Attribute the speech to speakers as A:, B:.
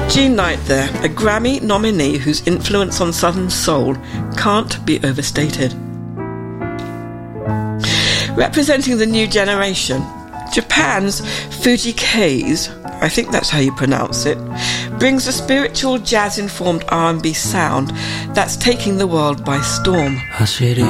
A: Jean Knight there, a Grammy nominee whose influence on Southern soul can't be overstated. Representing the new generation, Japan's Fuji K's, I think that's how you pronounce it, brings a spiritual jazz-informed R&B sound that's taking the world by storm.